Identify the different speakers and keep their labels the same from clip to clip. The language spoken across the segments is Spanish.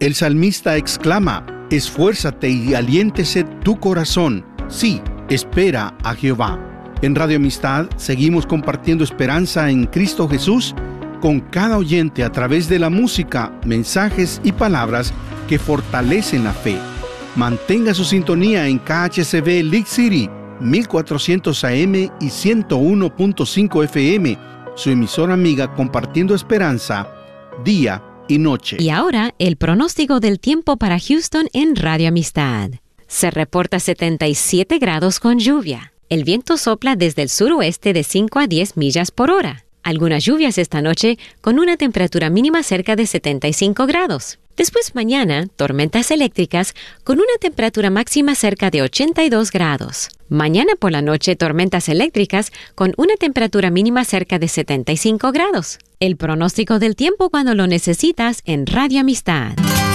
Speaker 1: El salmista exclama: esfuérzate y aliéntese tu corazón. Sí, espera a Jehová. En Radio Amistad seguimos compartiendo esperanza en Cristo Jesús con cada oyente a través de la música, mensajes y palabras que fortalecen la fe. Mantenga su sintonía en KHCB League City, 1400 AM y 101.5 FM, su emisora amiga compartiendo esperanza día y noche.
Speaker 2: Y ahora, el pronóstico del tiempo para Houston en Radio Amistad. Se reporta 77 grados con lluvia. El viento sopla desde el suroeste de 5 a 10 millas por hora. Algunas lluvias esta noche con una temperatura mínima cerca de 75 grados. Después mañana, tormentas eléctricas con una temperatura máxima cerca de 82 grados. Mañana por la noche, tormentas eléctricas con una temperatura mínima cerca de 75 grados. El pronóstico del tiempo cuando lo necesitas en Radio Amistad.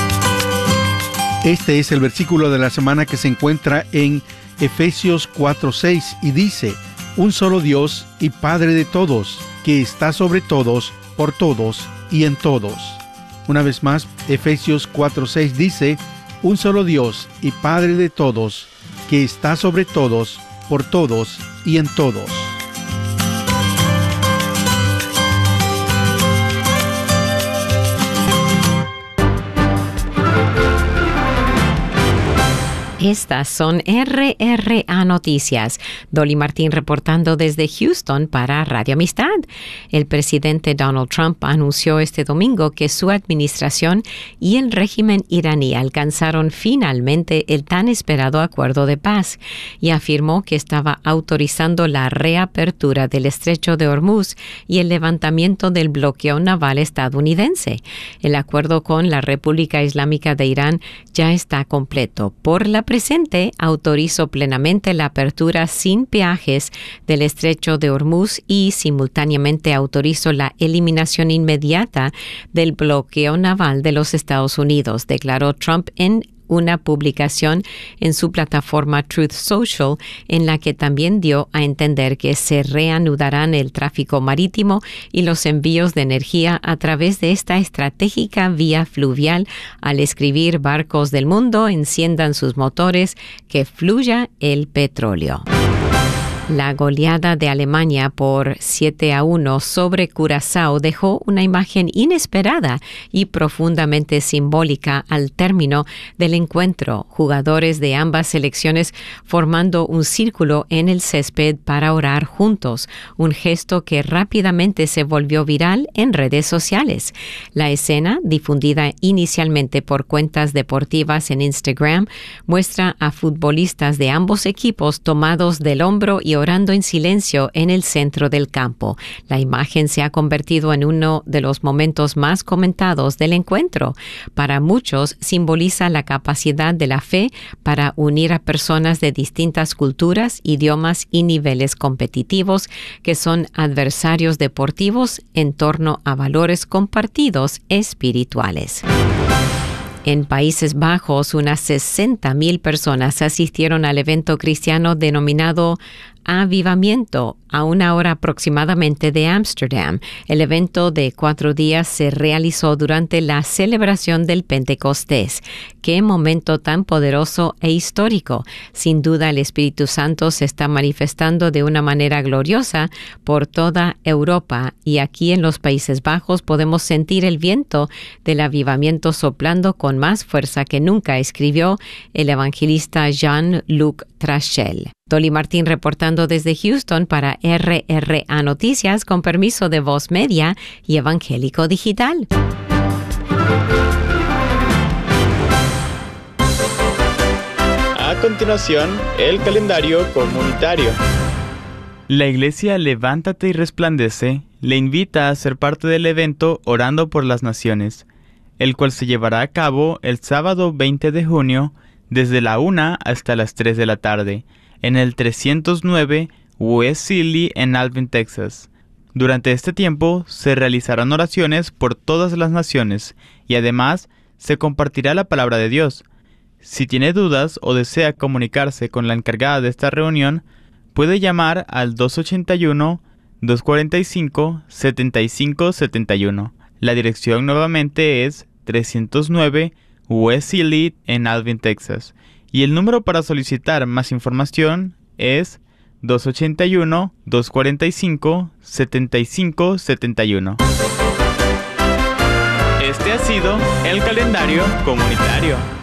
Speaker 1: Este es el versículo de la semana que se encuentra en Efesios 4:6 y dice: un solo Dios y Padre de todos, que está sobre todos, por todos y en todos. Una vez más, Efesios 4:6 dice: un solo Dios y Padre de todos, que está sobre todos, por todos y en todos.
Speaker 2: Estas son RRA Noticias. Dolly Martín reportando desde Houston para Radio Amistad. El presidente Donald Trump anunció este domingo que su administración y el régimen iraní alcanzaron finalmente el tan esperado acuerdo de paz y afirmó que estaba autorizando la reapertura del estrecho de Hormuz y el levantamiento del bloqueo naval estadounidense. El acuerdo con la República Islámica de Irán ya está completo. Por la presente, autorizó plenamente la apertura sin peajes del estrecho de Hormuz y simultáneamente autorizó la eliminación inmediata del bloqueo naval de los Estados Unidos, declaró Trump en una publicación en su plataforma Truth Social, en la que también dio a entender que se reanudarán el tráfico marítimo y los envíos de energía a través de esta estratégica vía fluvial al escribir: barcos del mundo, enciendan sus motores, que fluya el petróleo. La goleada de Alemania por 7-1 sobre Curazao dejó una imagen inesperada y profundamente simbólica al término del encuentro. Jugadores de ambas selecciones formando un círculo en el césped para orar juntos, un gesto que rápidamente se volvió viral en redes sociales. La escena, difundida inicialmente por cuentas deportivas en Instagram, muestra a futbolistas de ambos equipos tomados del hombro y orando en silencio en el centro del campo. La imagen se ha convertido en uno de los momentos más comentados del encuentro. Para muchos, simboliza la capacidad de la fe para unir a personas de distintas culturas, idiomas y niveles competitivos que son adversarios deportivos en torno a valores compartidos espirituales. En Países Bajos, unas 60,000 personas asistieron al evento cristiano denominado Avivamiento, a una hora aproximadamente de Ámsterdam. El evento de 4 días se realizó durante la celebración del Pentecostés. ¡Qué momento tan poderoso e histórico! Sin duda, el Espíritu Santo se está manifestando de una manera gloriosa por toda Europa, y aquí en los Países Bajos podemos sentir el viento del avivamiento soplando con más fuerza que nunca, escribió el evangelista Jean-Luc Trachel. Dolly Martín reportando desde Houston para RRA Noticias con permiso de Voz Media y Evangélico Digital.
Speaker 3: A continuación, el calendario comunitario. La Iglesia Levántate y Resplandece le invita a ser parte del evento Orando por las Naciones, el cual se llevará a cabo el sábado 20 de junio desde la 1 hasta las 3 de la tarde, en el 309 West Sealy en Alvin, Texas. Durante este tiempo se realizarán oraciones por todas las naciones y además se compartirá la palabra de Dios. Si tiene dudas o desea comunicarse con la encargada de esta reunión, puede llamar al 281-245-7571. La dirección nuevamente es 309 West Elite en Alvin, Texas. Y el número para solicitar más información es 281-245-7571. Este ha sido el calendario comunitario.